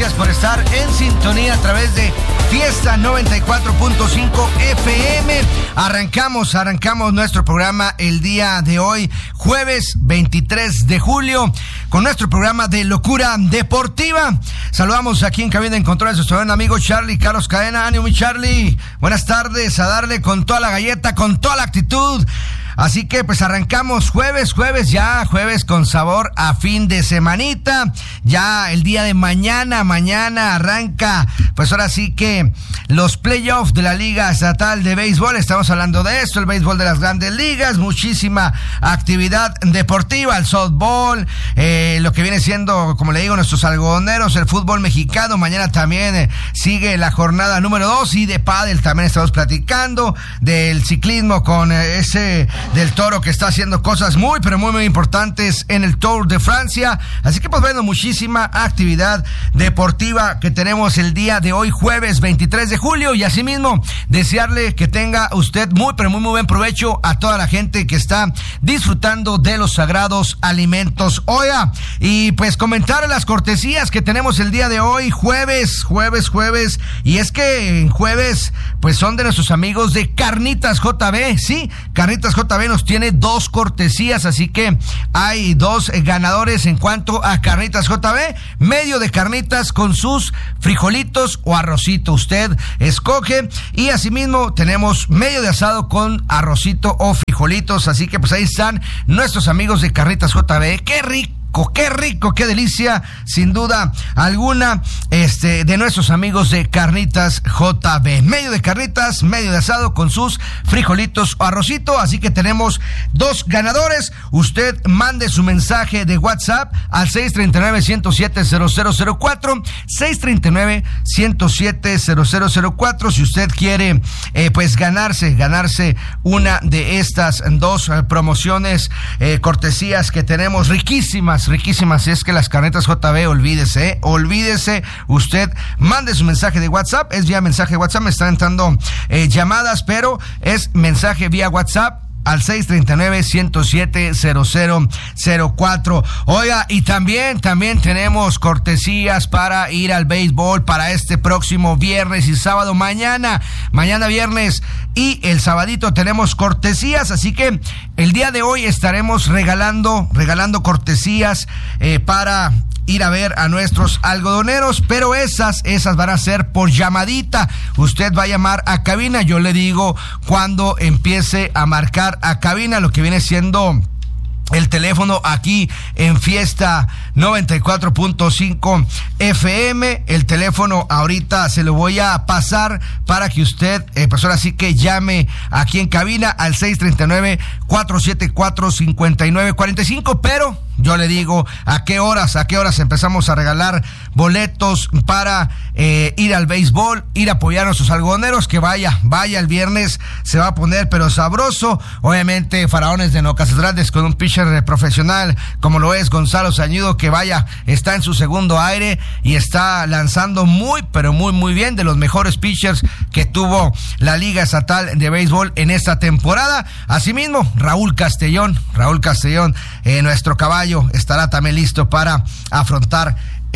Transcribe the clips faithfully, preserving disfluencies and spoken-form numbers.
gracias por estar en sintonía a través de Fiesta noventa y cuatro punto cinco F M. Arrancamos, arrancamos nuestro programa el día de hoy, jueves veintitrés de julio, con nuestro programa de Locura Deportiva. Saludamos aquí en cabina en controles a nuestro buen amigo Charlie Carlos Cadena. Ánimo, mi Charlie. Buenas tardes, a darle con toda la galleta, con toda la actitud. Así que pues arrancamos jueves, jueves ya, jueves con sabor a fin de semanita. Ya el día de mañana, mañana arranca, pues ahora sí que los playoffs de la Liga Estatal de Béisbol. Estamos hablando de esto, el béisbol de las grandes ligas, muchísima actividad deportiva, el softball, eh, lo que viene siendo, como le digo, nuestros algodoneros, el fútbol mexicano. Mañana también eh, sigue la jornada número dos y de pádel también estamos platicando, del ciclismo con eh, ese... del Toro, que está haciendo cosas muy, pero muy, muy importantes en el Tour de Francia. Así que pues bueno, muchísima actividad deportiva que tenemos el día de hoy, jueves veintitrés de julio, y asimismo desearle que tenga usted muy, pero muy, muy buen provecho a toda la gente que está disfrutando de los sagrados alimentos. Oiga, y pues comentar las cortesías que tenemos el día de hoy, jueves, jueves, jueves, y es que en jueves, pues son de nuestros amigos de Carnitas J B, sí, Carnitas J B nos tiene dos cortesías, así que hay dos ganadores en cuanto a Carnitas J B, medio de carnitas con sus frijolitos o arrocito, usted escoge, y asimismo tenemos medio de asado con arrocito o frijolitos, así que pues ahí están nuestros amigos de Carnitas J B. ¡Qué rico! Qué rico, qué delicia, sin duda alguna, este, de nuestros amigos de Carnitas J B. Medio de carnitas, medio de asado con sus frijolitos o arrocito. Así que tenemos dos ganadores. Usted mande su mensaje de WhatsApp al seis tres nueve, uno cero siete, cero cero cero cuatro, seis tres nueve, uno cero siete, cero cero cero cuatro. Si usted quiere, eh, pues ganarse, ganarse una de estas dos eh, promociones, eh, cortesías que tenemos riquísimas. riquísimas, es que las Carnitas J B, olvídese, ¿eh? olvídese, usted mande su mensaje de WhatsApp, es vía mensaje de WhatsApp, me están entrando eh, llamadas, pero es mensaje vía WhatsApp al seis tres nueve, uno cero siete, cero cero cero cuatro. Oiga, y también, también tenemos cortesías para ir al béisbol para este próximo viernes y sábado. Mañana, mañana viernes y el sabadito tenemos cortesías, así que el día de hoy estaremos regalando, regalando cortesías eh, para ir a ver a nuestros algodoneros, pero esas, esas van a ser por llamadita. Usted va a llamar a cabina, yo le digo cuando empiece a marcar a cabina, lo que viene siendo el teléfono aquí en Fiesta noventa y cuatro punto cinco F M. El teléfono ahorita se lo voy a pasar para que usted, eh, pues ahora sí que llame aquí en cabina al seis tres nueve, cuatro siete cuatro, cinco nueve cuatro cinco, pero yo le digo a qué horas, a qué horas empezamos a regalar boletos para eh, ir al béisbol, ir a apoyar a nuestros algodoneros, que vaya, vaya el viernes, se va a poner pero sabroso. Obviamente Faraones de Nocas Grandes con un pitcher profesional como lo es Gonzalo Sañudo, que vaya, está en su segundo aire y está lanzando muy, pero muy, muy bien, de los mejores pitchers que tuvo la Liga Estatal de Béisbol en esta temporada. Asimismo, Raúl Castellón, Raúl Castellón, eh, nuestro caballo, estará también listo para afrontar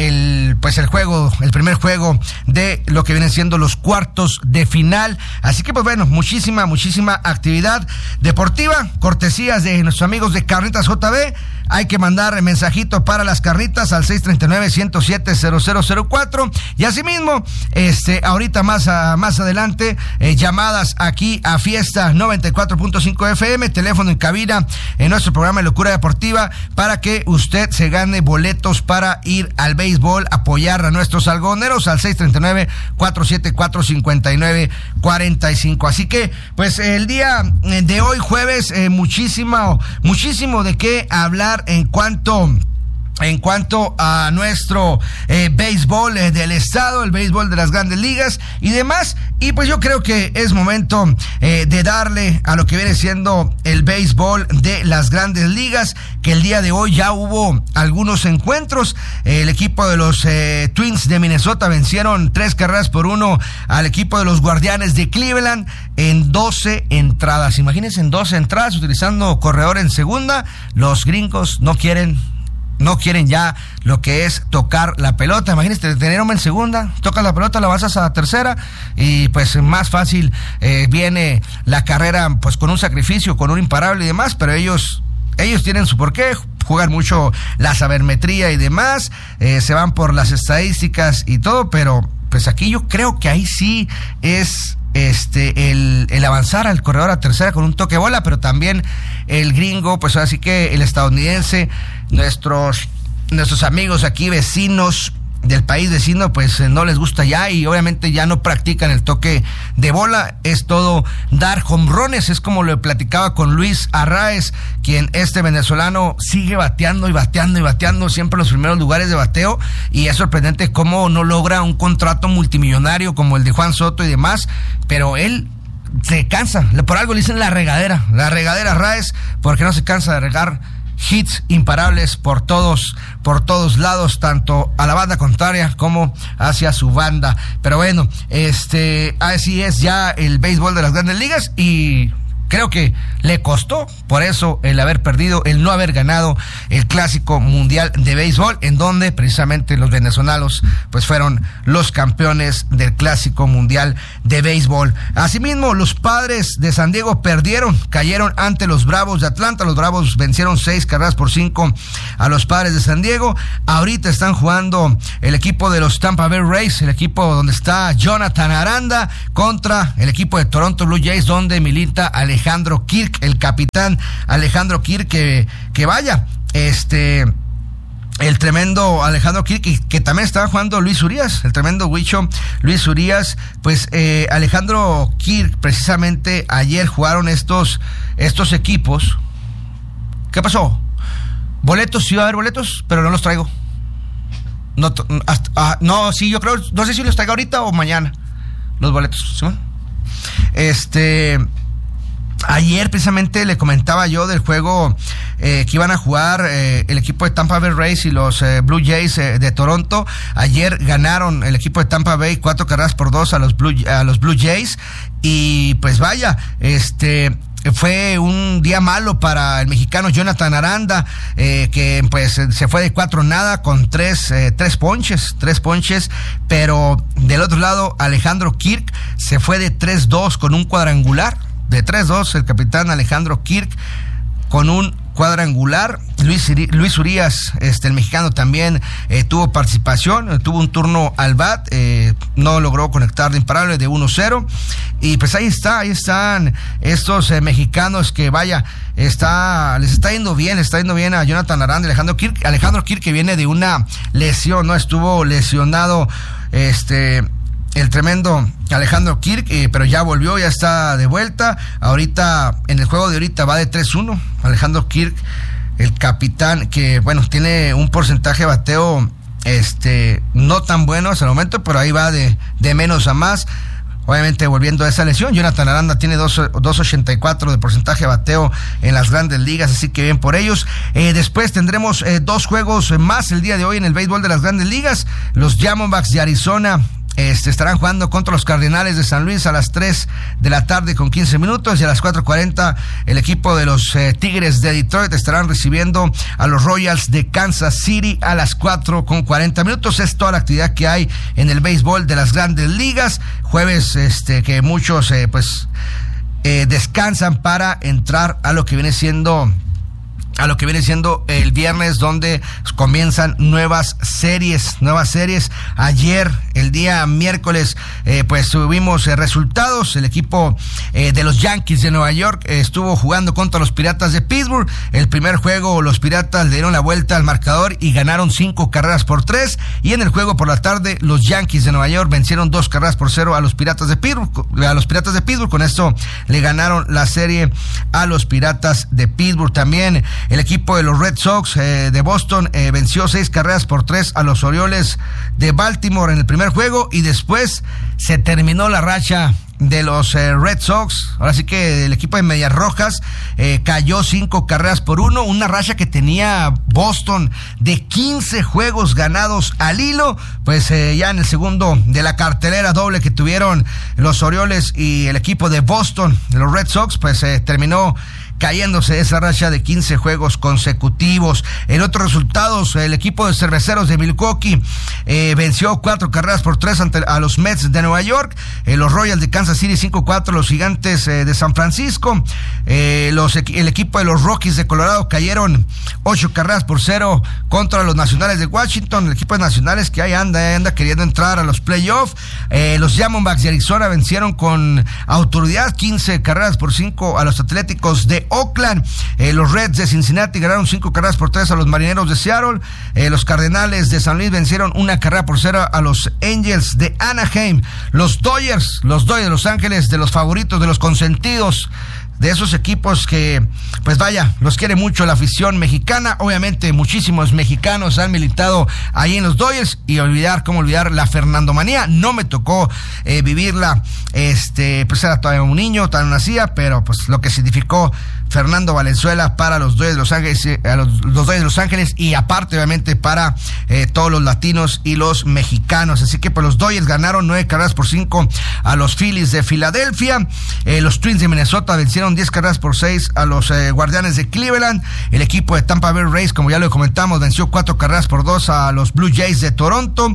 el pues el juego, el primer juego de lo que vienen siendo los cuartos de final. Así que pues bueno, muchísima, muchísima actividad deportiva, cortesías de nuestros amigos de Carnitas J B. Hay que mandar mensajito para las carnitas al seis tres nueve, uno cero siete, cero cero cero cuatro, y asimismo, este, ahorita más, a, más adelante, eh, llamadas aquí a Fiesta noventa y cuatro punto cinco F M, teléfono en cabina en nuestro programa de Locura Deportiva, para que usted se gane boletos para ir al béisbol, apoyar a nuestros algodoneros al seis tres nueve, cuatro siete cuatro, cinco nueve cuatro cinco. Así que, pues el día de hoy, jueves, eh, muchísimo, muchísimo de qué hablar en cuanto en cuanto a nuestro eh, béisbol eh, del estado, el béisbol de las grandes ligas y demás. Y pues yo creo que es momento eh, de darle a lo que viene siendo el béisbol de las grandes ligas, que el día de hoy ya hubo algunos encuentros. El equipo de los eh, Twins de Minnesota vencieron tres carreras por uno al equipo de los Guardianes de Cleveland en doce entradas. Imagínense, en doce entradas, utilizando corredor en segunda. Los gringos no quieren no quieren ya lo que es tocar la pelota. Imagínate, tener hombre en segunda, tocas la pelota, la avanzas a tercera y pues más fácil eh, viene la carrera pues con un sacrificio, con un imparable y demás, pero ellos... Ellos tienen su porqué, juegan mucho la sabermetría y demás, eh, se van por las estadísticas y todo, pero pues aquí yo creo que ahí sí es este el, el avanzar al corredor a tercera con un toque de bola, pero también el gringo, pues así que el estadounidense, nuestros, nuestros amigos aquí vecinos del país vecino, pues eh, no les gusta ya y obviamente ya no practican el toque de bola, es todo dar jonrones, es como lo platicaba con Luis Arraez, quien este venezolano sigue bateando y bateando y bateando siempre en los primeros lugares de bateo, y es sorprendente cómo no logra un contrato multimillonario como el de Juan Soto y demás, pero él se cansa, por algo le dicen la regadera, la regadera Arraez, porque no se cansa de regar hits imparables por todos, por todos lados, tanto a la banda contraria como hacia su banda. Pero bueno, este, así es ya el béisbol de las Grandes Ligas y creo que le costó por eso el haber perdido, el no haber ganado el Clásico Mundial de Béisbol, en donde precisamente los venezolanos pues fueron los campeones del Clásico Mundial de Béisbol. Asimismo, los Padres de San Diego perdieron, cayeron ante los Bravos de Atlanta. Los Bravos vencieron seis carreras por cinco a los Padres de San Diego. Ahorita están jugando el equipo de los Tampa Bay Rays, el equipo donde está Jonathan Aranda, contra el equipo de Toronto Blue Jays, donde milita Alejandro Alejandro Kirk, el capitán Alejandro Kirk, que, que vaya, este, el tremendo Alejandro Kirk, que, que también estaba jugando Luis Urías, el tremendo Huicho Luis Urías, pues eh, Alejandro Kirk, precisamente ayer jugaron estos, estos equipos. ¿Qué pasó? Boletos, sí va a haber boletos, pero no los traigo. No, hasta, ah, no, sí, yo creo, no sé si los traigo ahorita o mañana, los boletos, ¿sí? Este... Ayer precisamente le comentaba yo del juego eh, que iban a jugar eh, el equipo de Tampa Bay Rays y los eh, Blue Jays eh, de Toronto. Ayer ganaron el equipo de Tampa Bay cuatro carreras por dos a los Blue, a los Blue Jays y pues vaya, este... fue un día malo para el mexicano Jonathan Aranda, eh, que pues se fue de cuatro nada con tres, eh, tres ponches, tres ponches, pero del otro lado Alejandro Kirk se fue de tres dos con un cuadrangular, de tres dos el capitán Alejandro Kirk con un cuadrangular. Luis, Luis Urías, este, el mexicano, también eh, tuvo participación, eh, tuvo un turno al bat, eh, no logró conectar de imparable de uno cero, y pues ahí está, ahí están estos eh, mexicanos que vaya, está, les está yendo bien, les está yendo bien a Jonathan Aranda y Alejandro Kirk, Alejandro Kirk que viene de una lesión, ¿no? Estuvo lesionado, este... el tremendo Alejandro Kirk, eh, pero ya volvió, ya está de vuelta. Ahorita, en el juego de ahorita va de tres uno. Alejandro Kirk, el capitán, que bueno, tiene un porcentaje de bateo este, no tan bueno hasta el momento, pero ahí va de, de menos a más. Obviamente volviendo a esa lesión, Jonathan Aranda tiene dos ochenta y cuatro de porcentaje de bateo en las Grandes Ligas, así que bien por ellos. Eh, después tendremos eh, dos juegos más el día de hoy en el béisbol de las Grandes Ligas. Los Diamondbacks de Arizona Este, estarán jugando contra los Cardenales de San Luis a las tres de la tarde con quince minutos, y a las cuatro cuarenta el equipo de los eh, Tigres de Detroit estarán recibiendo a los Royals de Kansas City a las cuatro con cuarenta minutos. Es toda la actividad que hay en el béisbol de las Grandes Ligas. Jueves este que muchos eh, pues eh, descansan para entrar a lo que viene siendo a lo que viene siendo el viernes, donde comienzan nuevas series, nuevas series. Ayer, el día miércoles, eh, pues tuvimos eh, resultados. El equipo eh, de los Yankees de Nueva York eh, estuvo jugando contra los Piratas de Pittsburgh. El primer juego, los Piratas le dieron la vuelta al marcador y ganaron cinco carreras por tres. Y en el juego por la tarde, los Yankees de Nueva York vencieron dos carreras por cero a los Piratas de Pittsburgh. A los Piratas de Pittsburgh, con esto le ganaron la serie a los Piratas de Pittsburgh. También el equipo de los Red Sox eh, de Boston eh, venció seis carreras por tres a los Orioles de Baltimore en el primer juego, y después se terminó la racha de los eh, Red Sox. Ahora sí que el equipo de Medias Rojas eh, cayó cinco carreras por uno, una racha que tenía Boston de quince juegos ganados al hilo. Pues eh, ya en el segundo de la cartelera doble que tuvieron los Orioles y el equipo de Boston, los Red Sox, pues eh, terminó cayéndose esa racha de quince juegos consecutivos. En otros resultados, el equipo de Cerveceros de Milwaukee eh, venció cuatro carreras por tres ante a los Mets de Nueva York, eh, los Royals de Kansas City cinco cuatro, los Gigantes eh, de San Francisco, eh, los, el equipo de los Rockies de Colorado cayeron ocho carreras por cero contra los Nacionales de Washington, el equipo de Nacionales que ahí anda, anda queriendo entrar a los playoffs. Eh, los Diamondbacks de Arizona vencieron con autoridad quince carreras por cinco a los Atléticos de Oakland. Eh, los Reds de Cincinnati ganaron cinco carreras por tres a los Marineros de Seattle. Eh, los Cardenales de San Luis vencieron una carrera por cero a los Angels de Anaheim. Los Dodgers, los Dodgers de Los Ángeles, de los favoritos, de los consentidos, de esos equipos que, pues vaya, los quiere mucho la afición mexicana. Obviamente muchísimos mexicanos han militado ahí en los Dodgers, y olvidar, cómo olvidar la Fernandomanía. No me tocó eh, vivirla, este, pues era todavía un niño, todavía no nacía, pero pues lo que significó Fernando Valenzuela para los Dodgers de Los Ángeles, eh, los, los Dodgers de Los Ángeles, y aparte obviamente para eh, todos los latinos y los mexicanos. Así que pues los Dodgers ganaron nueve carreras por cinco a los Phillies de Filadelfia. Eh, los Twins de Minnesota vencieron diez carreras por seis a los eh, Guardianes de Cleveland. El equipo de Tampa Bay Rays, como ya lo comentamos, venció cuatro carreras por dos a los Blue Jays de Toronto.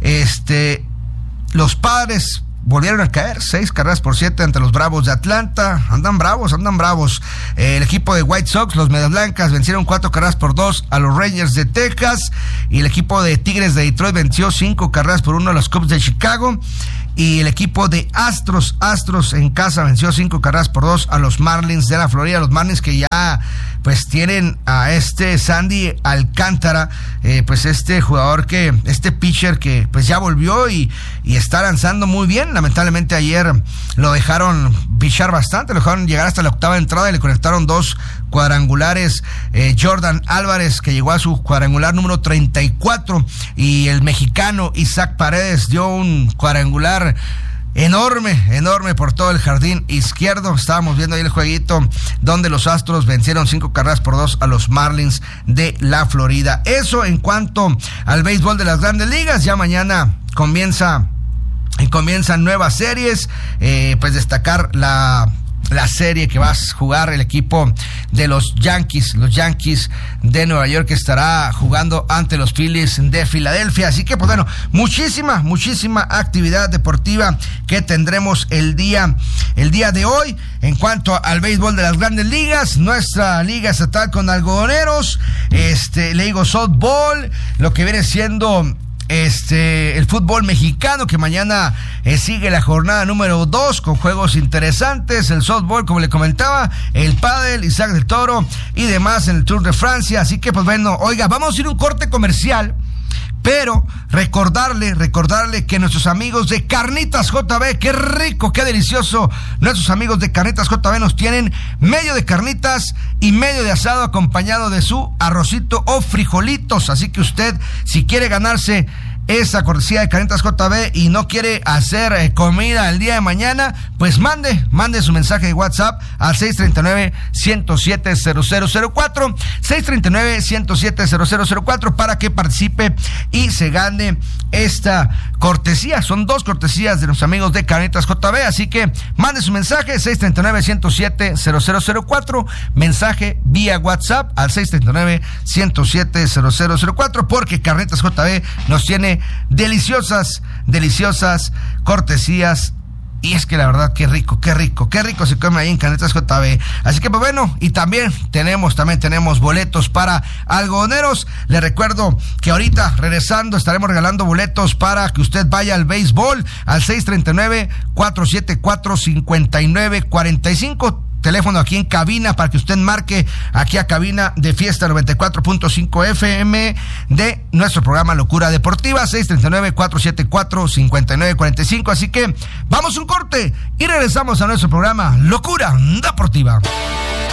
Este, los Padres volvieron a caer seis carreras por siete ante los Bravos de Atlanta. Andan bravos, andan bravos. Eh, el equipo de White Sox, los Medias Blancas, vencieron cuatro carreras por dos a los Rangers de Texas. Y el equipo de Tigres de Detroit venció cinco carreras por uno a los Cubs de Chicago. Y el equipo de Astros, Astros en casa venció cinco carreras por dos a los Marlins de la Florida. Los Marlins que ya pues tienen a este Sandy Alcántara, eh, pues este jugador que, este pitcher que pues ya volvió y, y está lanzando muy bien. Lamentablemente ayer lo dejaron pichar bastante, lo dejaron llegar hasta la octava entrada y le conectaron dos cuadrangulares. eh, Jordan Álvarez, que llegó a su cuadrangular número treinta y cuatro, y el mexicano Isaac Paredes dio un cuadrangular enorme, enorme por todo el jardín izquierdo. Estábamos viendo ahí el jueguito donde los Astros vencieron cinco carreras por dos a los Marlins de la Florida. Eso en cuanto al béisbol de las Grandes Ligas. Ya mañana comienza comienzan nuevas series, eh, pues destacar la la serie que va a jugar el equipo de los Yankees, los Yankees de Nueva York, que estará jugando ante los Phillies de Filadelfia. Así que pues bueno, muchísima, muchísima actividad deportiva que tendremos el día, el día de hoy. En cuanto al béisbol de las Grandes Ligas, nuestra liga estatal con algodoneros, este, le digo softball, lo que viene siendo Este, el fútbol mexicano, que mañana eh, sigue la jornada número dos con juegos interesantes, el softball, como le comentaba, el pádel, Isaac del Toro y demás en el Tour de Francia. Así que pues bueno, oiga, vamos a ir a un corte comercial, pero recordarle, recordarle que nuestros amigos de Carnitas J B, qué rico, qué delicioso, nuestros amigos de Carnitas J B nos tienen medio de carnitas y medio de asado acompañado de su arrocito o frijolitos. Así que usted, si quiere ganarse esa cortesía de Carnitas J B y no quiere hacer eh, comida el día de mañana, pues mande, mande su mensaje de WhatsApp al seis tres nueve, uno cero siete, cero cero cero cuatro, seis tres nueve, uno cero siete, cero cero cero cuatro, para que participe y se gane esta cortesía. Son dos cortesías de los amigos de Carnitas J B, así que mande su mensaje seis tres nueve, uno cero siete, cero cero cero cuatro, mensaje vía WhatsApp al seis tres nueve, uno cero siete, cero cero cero cuatro, porque Carnitas J B nos tiene deliciosas, deliciosas cortesías. Y es que la verdad, qué rico, qué rico, qué rico se come ahí en Carnitas J B. Así que pues bueno, y también tenemos, también tenemos boletos para algodoneros. Le recuerdo que ahorita, regresando, estaremos regalando boletos para que usted vaya al béisbol al seis tres nueve, cuatro siete cuatro, cinco nueve cuatro cinco. Teléfono aquí en cabina para que usted marque aquí a cabina de Fiesta noventa y cuatro punto cinco F M de nuestro programa Locura Deportiva, seis tres nueve, cuatro siete cuatro, cinco nueve cuatro cinco. Así que vamos a un corte y regresamos a nuestro programa Locura Deportiva.